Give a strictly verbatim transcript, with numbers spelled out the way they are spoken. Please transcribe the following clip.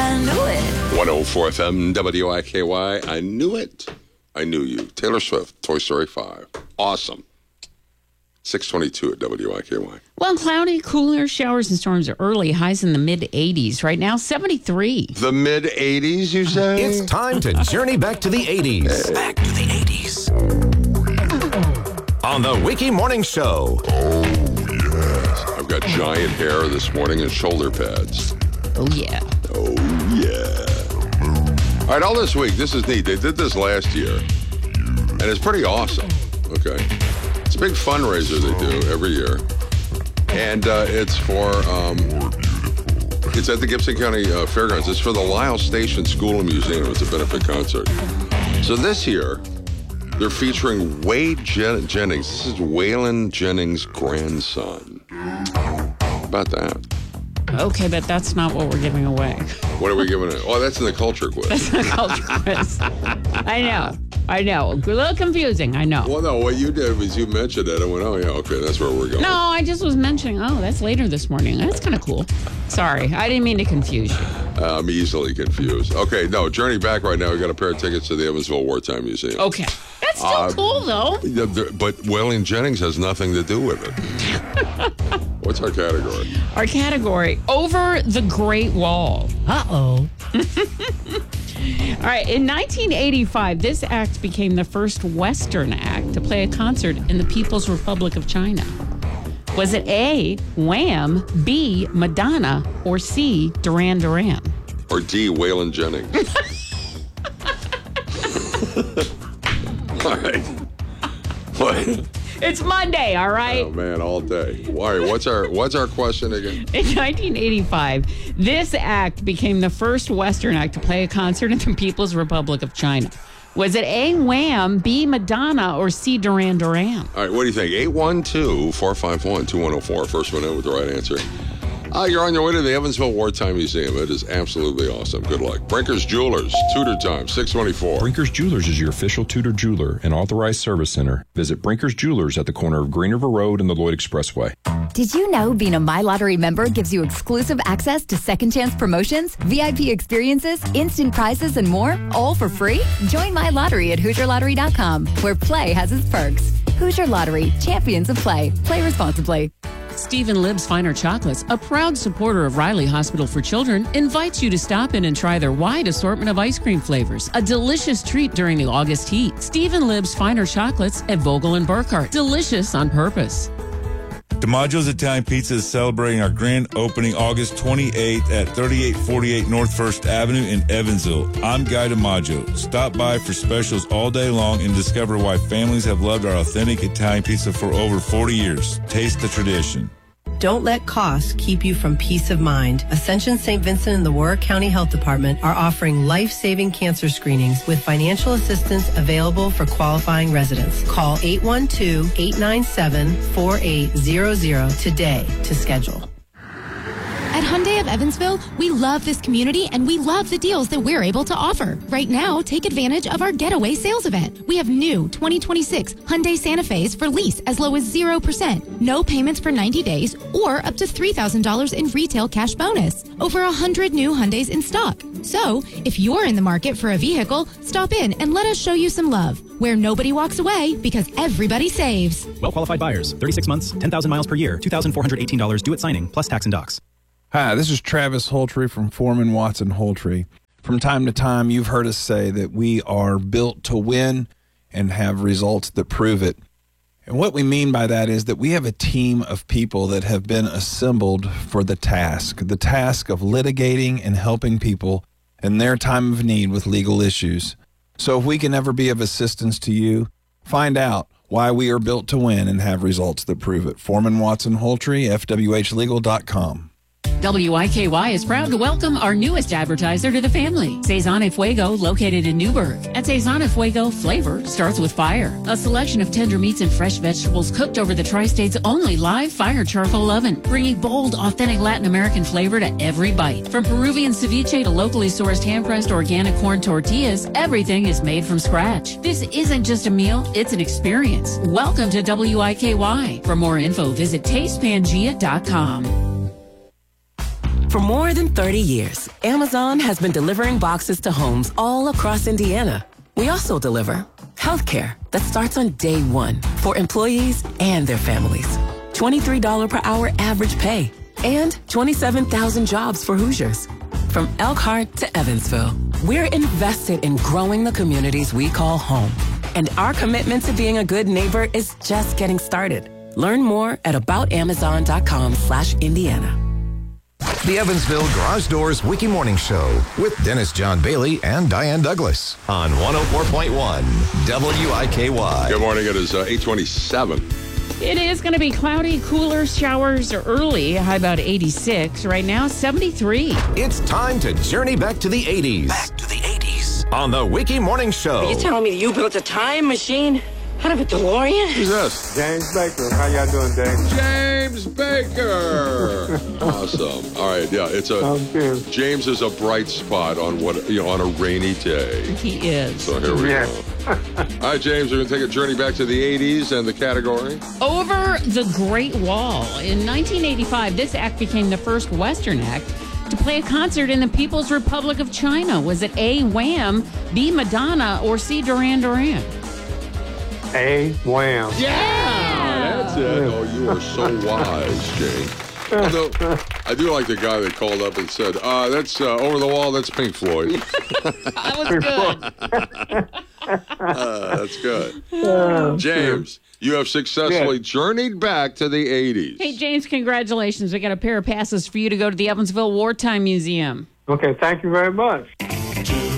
I knew it. one oh four F M, W I K Y. I knew it. I knew you. Taylor Swift, Toy Story five. Awesome. six twenty-two at W I K Y. Well, cloudy, cooler, showers and storms are early. Highs in the mid eighties. Right now, seventy-three. The mid eighties, you say? It's time to journey back to the eighties. Back to the eighties. On the Wiki Morning Show. Oh, yes. I've got giant hair this morning and shoulder pads. Oh, yeah. Oh, yeah. All right, all this week, this is neat. They did this last year, and it's pretty awesome. Okay. It's a big fundraiser they do every year, and uh, it's for, um, it's at the Gibson County uh, Fairgrounds. It's for the Lyle Station School and Museum. It's a benefit concert. So this year, they're featuring Wade Jen- Jennings. This is Waylon Jennings' grandson. How about that? Okay, but that's not what we're giving away. What are we giving it? Oh, that's in the culture quiz. That's the culture quiz. I know. I know. A little confusing. I know. Well, no, what you did was you mentioned it. I went, oh, yeah, okay, that's where we're going. No, I just was mentioning, oh, that's later this morning. That's kind of cool. Sorry. I didn't mean to confuse you. Uh, I'm easily confused. Okay, no, journey back right now. We got a pair of tickets to the Evansville Wartime Museum. Okay. That's still Uh, cool, though. The- the- But Waylon Jennings has nothing to do with it. What's our category? Our category, Over the Great Wall. Uh-oh. All right, in nineteen eighty-five, this act became the first Western act to play a concert in the People's Republic of China. Was it A, Wham, B, Madonna, or C, Duran Duran? Or D, Waylon Jennings? All right. What? It's Monday, all right? Oh, man, all day. Why? What's our What's our question again? In nineteen eighty-five, this act became the first Western act to play a concert in the People's Republic of China. Was it A, Wham, B, Madonna, or C, Duran Duran? All right, what do you think? eight one two, four five one, two one zero four. First one in with the right answer. Uh, you're on your way to the Evansville Wartime Museum. It is absolutely awesome. Good luck. Brinker's Jewelers, Tudor Time, six twenty-four. Brinker's Jewelers is your official Tudor jeweler and authorized service center. Visit Brinker's Jewelers at the corner of Green River Road and the Lloyd Expressway. Did you know being a My Lottery member gives you exclusive access to second chance promotions, V I P experiences, instant prizes, and more, all for free? Join My Lottery at Hoosier Lottery dot com, where play has its perks. Hoosier Lottery, champions of play. Play responsibly. Stephen Libb's Finer Chocolates, a proud supporter of Riley Hospital for Children, invites you to stop in and try their wide assortment of ice cream flavors. A delicious treat during the August heat. Stephen Libb's Finer Chocolates at Vogel and Burkhart. Delicious on purpose. DiMaggio's Italian Pizza is celebrating our grand opening August twenty-eighth at thirty-eight forty-eight North First Avenue in Evansville. I'm Guy DiMaggio. Stop by for specials all day long and discover why families have loved our authentic Italian pizza for over forty years. Taste the tradition. Don't let costs keep you from peace of mind. Ascension Saint Vincent and the Warwick County Health Department are offering life-saving cancer screenings with financial assistance available for qualifying residents. Call eight one two, eight nine seven, four eight zero zero today to schedule. At Hyundai of Evansville, we love this community and we love the deals that we're able to offer. Right now, take advantage of our Getaway Sales Event. We have new twenty twenty-six Hyundai Santa Fe's for lease as low as zero percent, no payments for ninety days, or up to three thousand dollars in retail cash bonus. Over one hundred new Hyundais in stock. So, if you're in the market for a vehicle, stop in and let us show you some love, where nobody walks away because everybody saves. Well-qualified buyers, thirty-six months, ten thousand miles per year, two thousand four hundred eighteen dollars due at signing, plus tax and docs. Hi, this is Travis Holtree from Foreman Watson Holtree. From time to time, you've heard us say that we are built to win and have results that prove it. And what we mean by that is that we have a team of people that have been assembled for the task, the task of litigating and helping people in their time of need with legal issues. So if we can ever be of assistance to you, find out why we are built to win and have results that prove it. Foreman Watson Holtree, F W H legal dot com. W I K Y is proud to welcome our newest advertiser to the family, Cezanne Fuego, located in Newburgh. At Cezanne Fuego, flavor starts with fire. A selection of tender meats and fresh vegetables cooked over the Tri-State's only live fire charcoal oven, bringing bold, authentic Latin American flavor to every bite. From Peruvian ceviche to locally sourced hand-pressed organic corn tortillas, everything is made from scratch. This isn't just a meal, it's an experience. Welcome to W I K Y. For more info, visit taste pangea dot com. For more than thirty years, Amazon has been delivering boxes to homes all across Indiana. We also deliver healthcare that starts on day one for employees and their families. twenty-three dollars per hour average pay and twenty-seven thousand jobs for Hoosiers. From Elkhart to Evansville, we're invested in growing the communities we call home. And our commitment to being a good neighbor is just getting started. Learn more at aboutamazon.com slash Indiana. The Evansville Garage Doors Wiki Morning Show with Dennis John Bailey and Diane Douglas on one oh four point one W I K Y. Good morning. It is uh, eight twenty-seven. It is going to be cloudy, cooler showers early, high about eighty-six. Right now, seventy-three. It's time to journey back to the eighties. Back to the eighties. On the Wiki Morning Show. Are you telling me you built a time machine out of a DeLorean? Who's this? James Baker. How y'all doing, Dave? James Baker. Awesome. All right, yeah, it's a Okay. James is a bright spot on what you know on a rainy day. He is. So here we Yeah. go. All right, James, we're going to take a journey back to the eighties and the category. Over the Great Wall. In nineteen eighty-five, this act became the first Western act to play a concert in the People's Republic of China. Was it A, Wham, B, Madonna, or C, Duran Duran? A Wham. Yeah, that's it. Oh, you are so wise, James. Although, I do like the guy that called up and said, uh, that's uh, Over the Wall, that's Pink Floyd. That was good. uh, that's good. James, you have successfully Yeah. journeyed back to the eighties. Hey, James, congratulations. We got a pair of passes for you to go to the Evansville Wartime Museum. Okay, thank you very much.